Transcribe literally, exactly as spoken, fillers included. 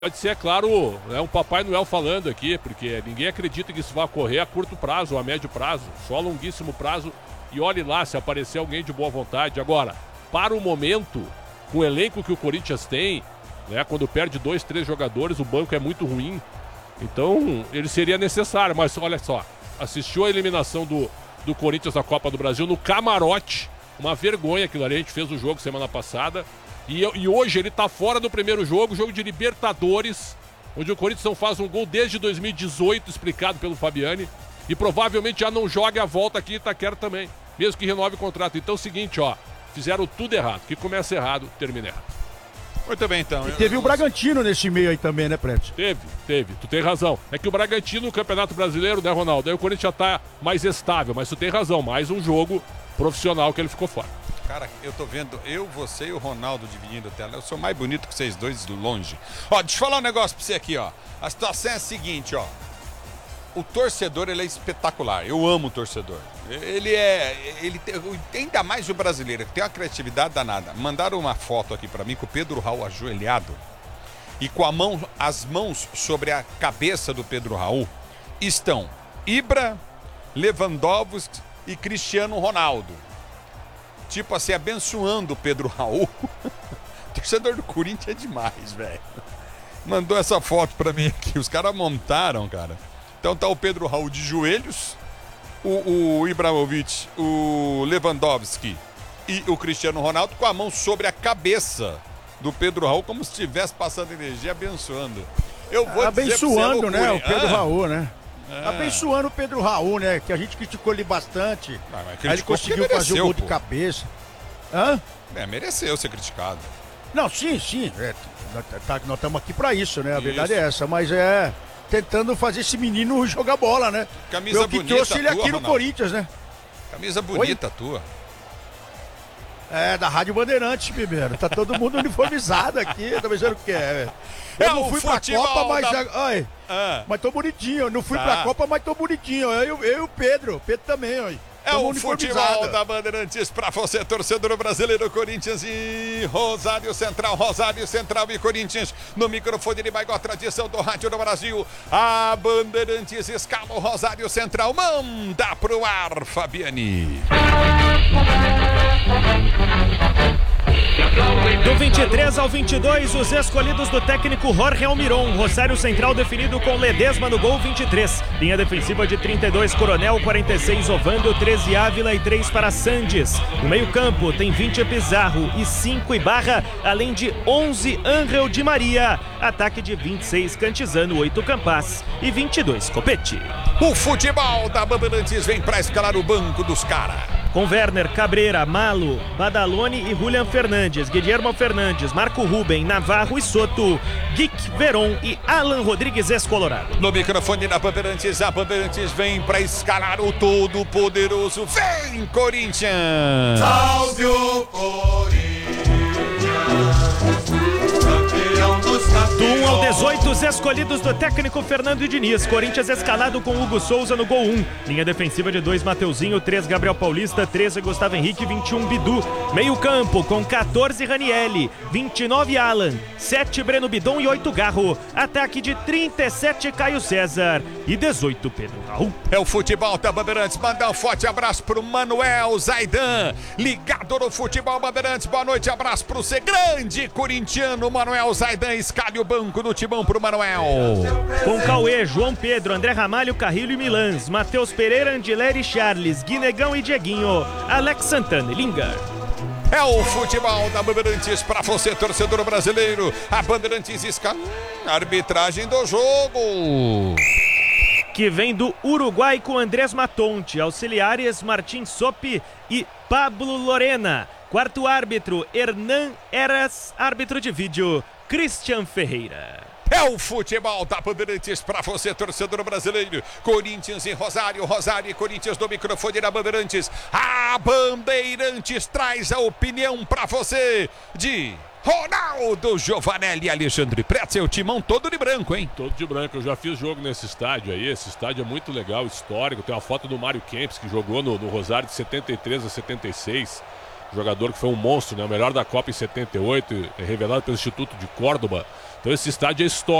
Pode ser, claro, é um Papai Noel falando aqui, porque ninguém acredita que isso vai ocorrer a curto prazo ou a médio prazo, só a longuíssimo prazo. E olhe lá se aparecer alguém de boa vontade. Agora, para o momento, com o elenco que o Corinthians tem, né, quando perde dois, três jogadores, o banco é muito ruim. Então, ele seria necessário. Mas olha só, assistiu a eliminação do, do Corinthians na Copa do Brasil no camarote. Uma vergonha aquilo ali, a gente fez o jogo semana passada. E, e hoje ele está fora do primeiro jogo, jogo de Libertadores, onde o Corinthians não faz um gol desde dois mil e dezoito, explicado pelo Fabiani. E provavelmente já não joga a volta aqui em Itaquera também, mesmo que renove o contrato. Então é o seguinte, ó, fizeram tudo errado. Que começa errado, termina errado. Muito bem, então. E teve o Bragantino nesse meio aí também, né, Prédio? Teve, teve. Tu tem razão. É que o Bragantino no Campeonato Brasileiro, né, Ronaldo? Aí o Corinthians já tá mais estável, mas tu tem razão. Mais um jogo profissional que ele ficou fora. Cara, eu tô vendo eu, você e o Ronaldo dividindo a tela. Eu sou mais bonito que vocês dois de longe. Ó, deixa eu falar um negócio pra você aqui, ó. A situação é a seguinte, ó. O torcedor, ele é espetacular. Eu amo o torcedor. Ele é... Ele tem, ainda mais o brasileiro, que tem uma criatividade danada. Mandaram uma foto aqui pra mim com o Pedro Raul ajoelhado e com a mão, as mãos sobre a cabeça do Pedro Raul estão Ibra, Lewandowski e Cristiano Ronaldo. Tipo assim, abençoando o Pedro Raul. Torcedor do Corinthians é demais, velho. Mandou essa foto pra mim aqui. Os caras montaram, cara. Então tá o Pedro Raul de joelhos, o, o Ibrahimovic, o Lewandowski e o Cristiano Ronaldo com a mão sobre a cabeça do Pedro Raul, como se estivesse passando energia, abençoando. Eu vou abençoando, dizer né, o Pedro ah, Raul, né? É. Abençoando o Pedro Raul, né? Que a gente criticou ele bastante. Ah, mas Aí ele conseguiu mereceu, fazer o gol pô. de cabeça. Hã? É, mereceu ser criticado. Não, sim, sim. É, tá, nós estamos aqui pra isso, né? A Isso. verdade é essa. Mas é tentando fazer esse menino jogar bola, né? Camisa Eu que bonita trouxe ele tua, aqui no Ronaldo. Corinthians, né? Camisa bonita tua. É, da Rádio Bandeirantes, primeiro. Tá todo mundo uniformizado aqui. Tá pensando o que é? Eu É não o fui pra futebol Copa, mas. da- já- Ai, Ah. mas tô bonitinho. Eu não fui Tá. pra Copa, mas tô bonitinho. Eu, eu e o Pedro. O Pedro também, ó. É o futebol da Bandeirantes pra você, torcedor brasileiro, Corinthians e Rosário Central, Rosário Central e Corinthians. No microfone de Baigó, tradição do rádio do Brasil. A Bandeirantes escala o Rosário Central. Manda pro ar, Fabiani. Do vinte e três ao vinte e dois, os escolhidos do técnico Jorge Almiron. Rosário Central definido com Ledesma no gol vinte e três. Linha defensiva de trinta e dois, Coronel, quarenta e seis, Ovando, treze, Ávila e três para Sandes. No meio campo tem vinte, Pizarro e cinco, Ibarra, além de onze, Ángel Di Maria. Ataque de vinte e seis, Cantizano, oito, Campas e vinte e dois, Copete. O futebol da Bandeirantes vem pra escalar o banco dos caras. Com Werner, Cabreira, Malo, Badalone e Julian Fernandes, Guilherme Fernandes, Marco Ruben, Navarro e Soto, Guic, Veron e Alan Rodrigues ex-Colorado. No microfone da Bandeirantes, a Bandeirantes vem pra escalar o todo-poderoso. Vem, Corinthians! Salve o Corinthians, campeão dos campeões. Do um ao dezoito, os escolhidos do técnico Fernando Diniz. Corinthians escalado com Hugo Souza no gol um. Linha defensiva de dois, Mateuzinho, três, Gabriel Paulista, treze, Gustavo Henrique, vinte e um, Bidu. Meio campo com catorze, Ranielli, vinte e nove, Alan, sete, Breno Bidon e oito, Garro. Ataque de trinta e sete, Caio César e dezoito, Pedro Raul. É o futebol da Bandeirantes. Manda um forte abraço pro Manuel Zaidan, ligado no futebol Bandeirantes. Boa noite, abraço pro ser grande corintiano Manuel Zaidan. Escalhe o banco do timão pro Manuel. Com Cauê, João Pedro, André Ramalho, Carrilho e Milans, Matheus Pereira, Andileri, Charles, Guinegão e Dieguinho, Alex Santana e Linga. É o futebol da Bandeirantes pra você, torcedor brasileiro. A Bandeirantes escala a arbitragem do jogo. Que vem do Uruguai com Andrés Matonte, auxiliares Martim Sopi e Pablo Lorena. Quarto árbitro, Hernan Eras, árbitro de vídeo, Christian Ferreira. É o futebol da Bandeirantes pra você, torcedor brasileiro. Corinthians e Rosário, Rosário e Corinthians no microfone da Bandeirantes. A Bandeirantes traz a opinião pra você de Ronaldo Giovanelli e Alexandre Pretzel, timão todo de branco, hein? Todo de branco, eu já fiz jogo nesse estádio aí, esse estádio é muito legal, histórico, tem uma foto do Mário Kempis que jogou no, no Rosário de setenta e três a setenta e seis. jogador que foi um monstro, né? O melhor da Copa em setenta e oito, revelado pelo Instituto de Córdoba. Então esse estádio é histórico.